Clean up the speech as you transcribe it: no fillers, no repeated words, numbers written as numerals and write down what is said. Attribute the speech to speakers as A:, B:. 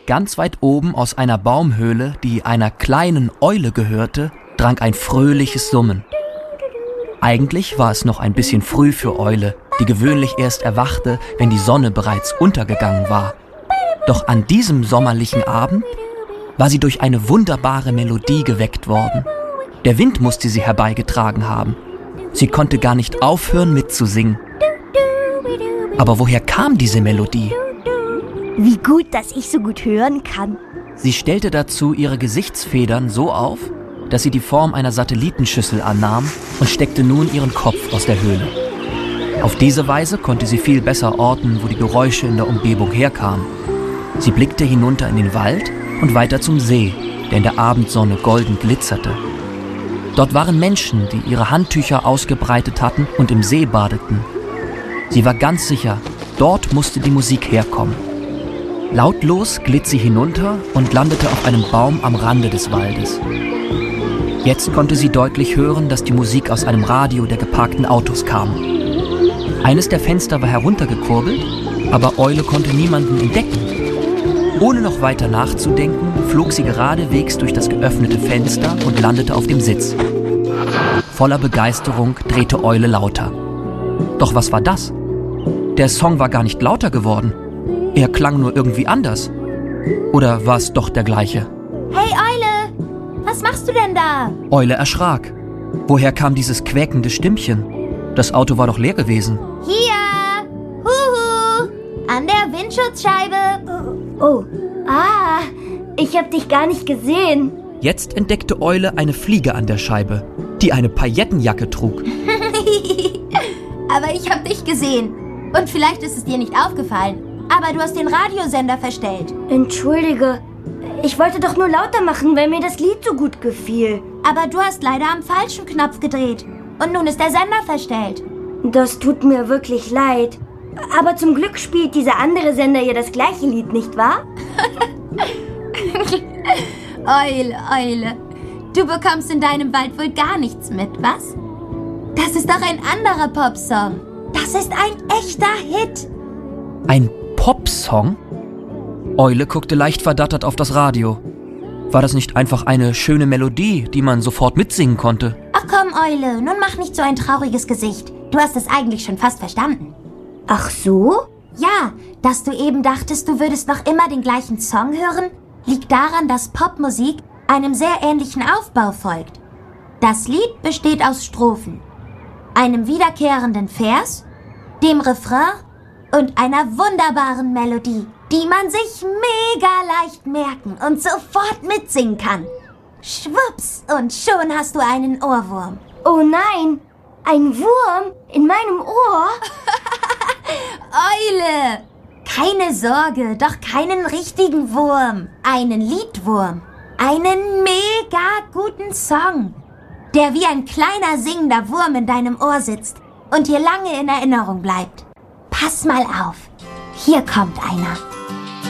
A: Ganz weit oben aus einer Baumhöhle, die einer kleinen Eule gehörte, drang ein fröhliches Summen. Eigentlich war es noch ein bisschen früh für Eule, die gewöhnlich erst erwachte, wenn die Sonne bereits untergegangen war. Doch an diesem sommerlichen Abend war sie durch eine wunderbare Melodie geweckt worden. Der Wind musste sie herbeigetragen haben. Sie konnte gar nicht aufhören mitzusingen. Aber woher kam diese Melodie?
B: Wie gut, dass ich so gut hören kann.
A: Sie stellte dazu ihre Gesichtsfedern so auf, dass sie die Form einer Satellitenschüssel annahm und steckte nun ihren Kopf aus der Höhle. Auf diese Weise konnte sie viel besser orten, wo die Geräusche in der Umgebung herkamen. Sie blickte hinunter in den Wald und weiter zum See, der in der Abendsonne golden glitzerte. Dort waren Menschen, die ihre Handtücher ausgebreitet hatten und im See badeten. Sie war ganz sicher, dort musste die Musik herkommen. Lautlos glitt sie hinunter und landete auf einem Baum am Rande des Waldes. Jetzt konnte sie deutlich hören, dass die Musik aus einem Radio der geparkten Autos kam. Eines der Fenster war heruntergekurbelt, aber Eule konnte niemanden entdecken. Ohne noch weiter nachzudenken, flog sie geradewegs durch das geöffnete Fenster und landete auf dem Sitz. Voller Begeisterung drehte Eule lauter. Doch was war das? Der Song war gar nicht lauter geworden. Er klang nur irgendwie anders. Oder war es doch der gleiche?
C: Hey Eule, was machst du denn da?
A: Eule erschrak. Woher kam dieses quäkende Stimmchen? Das Auto war doch leer gewesen.
C: Hier! Huhu! An der Windschutzscheibe!
B: Oh, ich hab dich gar nicht gesehen.
A: Jetzt entdeckte Eule eine Fliege an der Scheibe, die eine Paillettenjacke trug.
C: Aber ich hab dich gesehen. Und vielleicht ist es dir nicht aufgefallen. Aber du hast den Radiosender verstellt.
B: Entschuldige, ich wollte doch nur lauter machen, weil mir das Lied so gut gefiel.
C: Aber du hast leider am falschen Knopf gedreht. Und nun ist der Sender verstellt.
B: Das tut mir wirklich leid. Aber zum Glück spielt dieser andere Sender ja das gleiche Lied, nicht wahr?
C: Eule, Eule. Du bekommst in deinem Wald wohl gar nichts mit, was? Das ist doch ein anderer Popsong. Das ist ein echter Hit.
A: Ein Popsong? Eule guckte leicht verdattert auf das Radio. War das nicht einfach eine schöne Melodie, die man sofort mitsingen konnte?
C: Ach komm, Eule, nun mach nicht so ein trauriges Gesicht. Du hast es eigentlich schon fast verstanden.
B: Ach so?
C: Ja, dass du eben dachtest, du würdest noch immer den gleichen Song hören, liegt daran, dass Popmusik einem sehr ähnlichen Aufbau folgt. Das Lied besteht aus Strophen, einem wiederkehrenden Vers, dem Refrain und einer wunderbaren Melodie, die man sich mega leicht merken und sofort mitsingen kann. Schwupps, und schon hast du einen Ohrwurm.
B: Oh nein, ein Wurm in meinem Ohr?
C: Eule! Keine Sorge, doch keinen richtigen Wurm. Einen Liedwurm. Einen mega guten Song, der wie ein kleiner singender Wurm in deinem Ohr sitzt und dir lange in Erinnerung bleibt. Pass mal auf. Hier kommt einer.